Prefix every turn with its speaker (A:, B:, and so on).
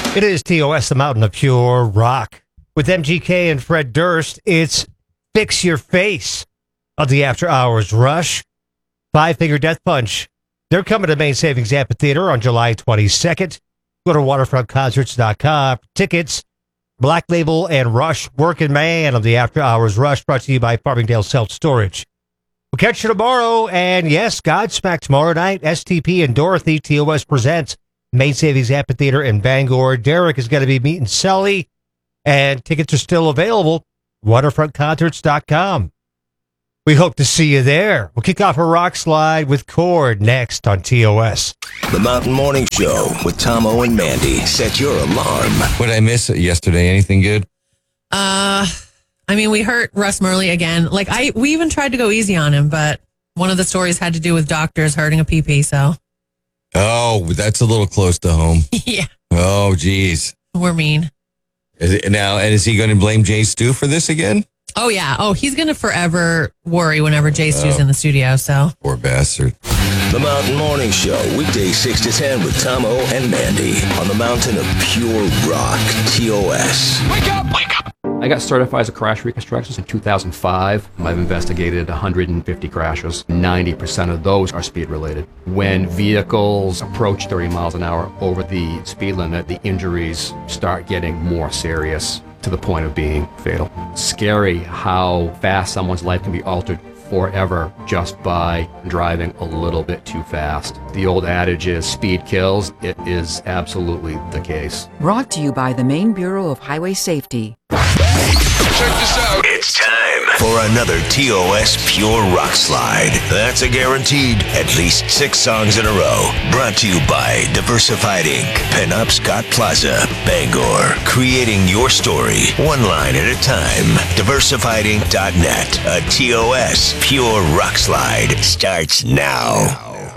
A: It is TOS, the Mountain of Pure Rock. With MGK and Fred Durst, it's Fix Your Face of the After Hours Rush. Five Finger Death Punch. They're coming to Main Savings Amphitheater on July 22nd. Go to waterfrontconcerts.com. Tickets, Black Label and Rush, Working Man of the After Hours Rush, brought to you by Farmingdale Self-Storage. We'll catch you tomorrow, and yes, Godsmack tomorrow night. STP and Dorothy, TOS presents Main Savings Amphitheater in Bangor. Derek is going to be meeting Sully, and tickets are still available. Waterfrontconcerts.com. We hope to see you there. We'll kick off a rock slide with Chord next on TOS.
B: The Mountain Morning Show with Tomo and Mandy. Set your alarm.
C: What did I miss yesterday? Anything good?
D: We hurt Russ Murley again. We even tried to go easy on him, but one of the stories had to do with doctors hurting a pee-pee, so.
C: Oh, that's a little close to home.
D: Yeah.
C: Oh, geez.
D: We're mean.
C: Is he going to blame Jay Stu for this again?
D: Oh, yeah. Oh, he's going to forever worry whenever Jay Stu's in the studio, so.
C: Poor bastard.
B: The Mountain Morning Show, weekdays 6 to 10 with Tomo and Mandy on the Mountain of Pure Rock, TOS.
E: Wake up! Wake up! I got certified as a crash reconstructionist in 2005. I've investigated 150 crashes. 90% of those are speed related. When vehicles approach 30 miles an hour over the speed limit, the injuries start getting more serious to the point of being fatal. Scary how fast someone's life can be altered forever just by driving a little bit too fast. The old adage is speed kills. It is absolutely the case.
F: Brought to you by the Maine Bureau of Highway Safety.
B: Check this out. It's time for another TOS Pure Rock Slide. That's a guaranteed at least 6 songs in a row. Brought to you by Diversified Inc., Penobscot Plaza, Bangor. Creating your story, one line at a time. DiversifiedInc.net. A TOS Pure Rock Slide starts now.